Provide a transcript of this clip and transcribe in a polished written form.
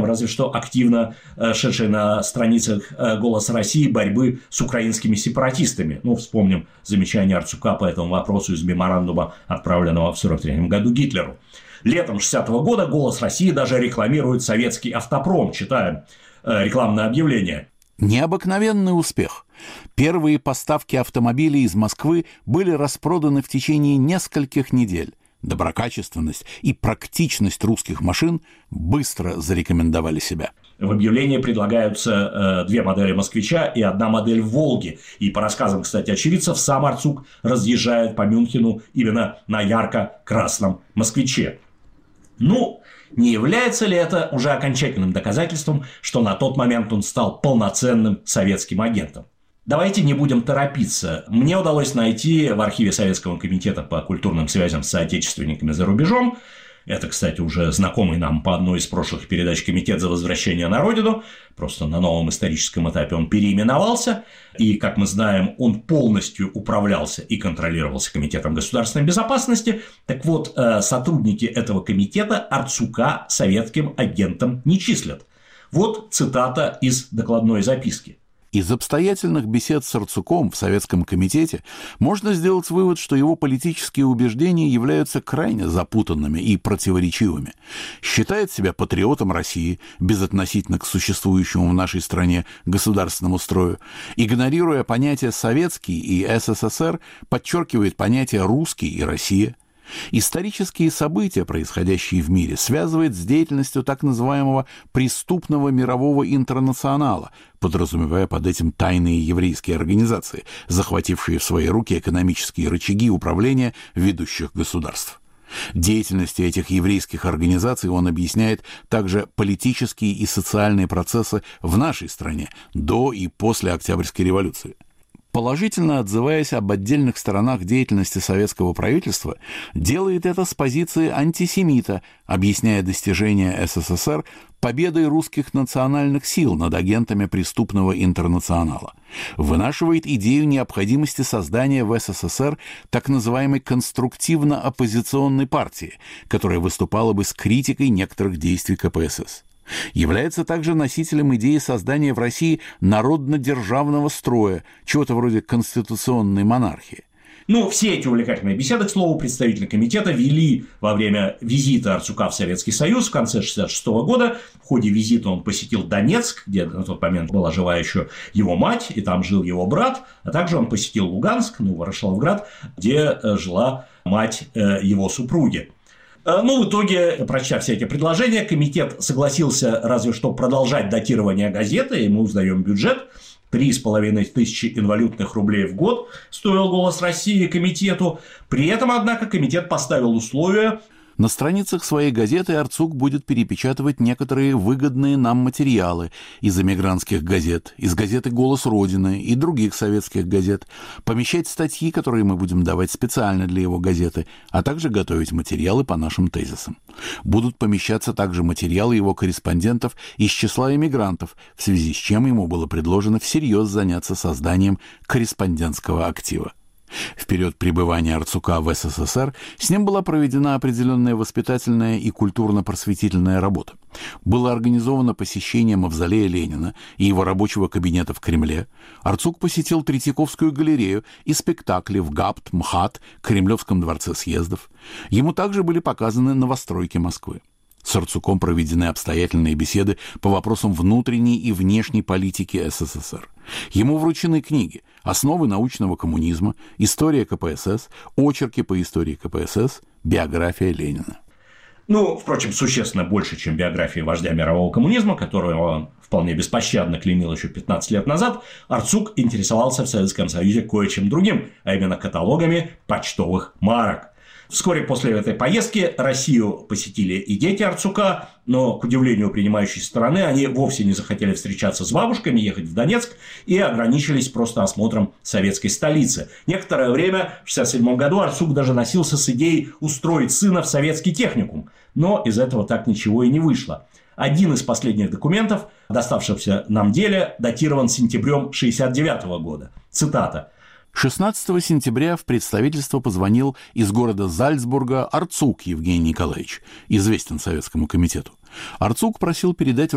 разве что активно шедшей на страницах «Голоса России» борьбы с украинскими сепаратистами. Вспомним замечание Арцука по этому вопросу из меморандума, отправленного в 1943 году Гитлеру. Летом 1960 года «Голос России» даже рекламирует советский автопром. Читаем рекламное объявление. Необыкновенный успех. Первые поставки автомобилей из Москвы были распроданы в течение нескольких недель. Доброкачественность и практичность русских машин быстро зарекомендовали себя. В объявлении предлагаются 2 модели «Москвича» и 1 модель «Волги». И по рассказам, кстати, очевидцев, сам Арцук разъезжает по Мюнхену именно на ярко-красном «Москвиче». Не является ли это уже окончательным доказательством, что на тот момент он стал полноценным советским агентом? Давайте не будем торопиться. Мне удалось найти в архиве Советского комитета по культурным связям с соотечественниками за рубежом, это, кстати, уже знакомый нам по одной из прошлых передач Комитет за возвращение на родину, просто на новом историческом этапе он переименовался, и, как мы знаем, он полностью управлялся и контролировался Комитетом государственной безопасности. Так вот, сотрудники этого комитета Арцука советским агентом не числят. Вот цитата из докладной записки. Из обстоятельных бесед с Арцуком в Советском комитете можно сделать вывод, что его политические убеждения являются крайне запутанными и противоречивыми. Считает себя патриотом России, безотносительно к существующему в нашей стране государственному строю, игнорируя понятия «советский» и «СССР», подчеркивает понятия «русский» и «Россия». Исторические события, происходящие в мире, связывает с деятельностью так называемого преступного мирового интернационала, подразумевая под этим тайные еврейские организации, захватившие в свои руки экономические рычаги управления ведущих государств. Деятельностью этих еврейских организаций он объясняет также политические и социальные процессы в нашей стране до и после Октябрьской революции. Положительно отзываясь об отдельных сторонах деятельности советского правительства, делает это с позиции антисемита, объясняя достижения СССР победой русских национальных сил над агентами преступного интернационала. Вынашивает идею необходимости создания в СССР так называемой конструктивно-оппозиционной партии, которая выступала бы с критикой некоторых действий КПСС. Является также носителем идеи создания в России народно-державного строя, чего-то вроде конституционной монархии. Все эти увлекательные беседы, к слову, представители комитета вели во время визита Арцука в Советский Союз в конце 1966 года. В ходе визита он посетил Донецк, где на тот момент была жива еще его мать, и там жил его брат, а также он посетил Луганск, Ворошиловград, где жила мать его супруги. В итоге, прочтя все эти предложения, комитет согласился разве что продолжать датирование газеты, и мы узнаем бюджет. 3500 инвалютных рублей в год стоил «Голос России» комитету. При этом, однако, комитет поставил условия. На страницах своей газеты Арцук будет перепечатывать некоторые выгодные нам материалы из эмигрантских газет, из газеты «Голос Родины» и других советских газет, помещать статьи, которые мы будем давать специально для его газеты, а также готовить материалы по нашим тезисам. Будут помещаться также материалы его корреспондентов из числа эмигрантов, в связи с чем ему было предложено всерьез заняться созданием корреспондентского актива. В период пребывания Арцука в СССР с ним была проведена определенная воспитательная и культурно-просветительная работа. Было организовано посещение мавзолея Ленина и его рабочего кабинета в Кремле. Арцук посетил Третьяковскую галерею и спектакли в ГАПТ, МХАТ, Кремлевском дворце съездов. Ему также были показаны новостройки Москвы. С Арцуком проведены обстоятельные беседы по вопросам внутренней и внешней политики СССР. Ему вручены книги «Основы научного коммунизма», «История КПСС», «Очерки по истории КПСС», «Биография Ленина». Впрочем, существенно больше, чем биография вождя мирового коммунизма, которую он вполне беспощадно клеймил еще 15 лет назад, Арцук интересовался в Советском Союзе кое-чем другим, а именно каталогами почтовых марок. Вскоре после этой поездки Россию посетили и дети Арцука, но, к удивлению принимающей стороны, они вовсе не захотели встречаться с бабушками, ехать в Донецк и ограничились просто осмотром советской столицы. Некоторое время, в 1967 году, Арцук даже носился с идеей устроить сына в советский техникум, но из этого так ничего и не вышло. Один из последних документов, доставшихся нам деле, датирован сентябрем 1969 года. Цитата. 16 сентября в представительство позвонил из города Зальцбурга Арцук Евгений Николаевич, известен Советскому комитету. Арцук просил передать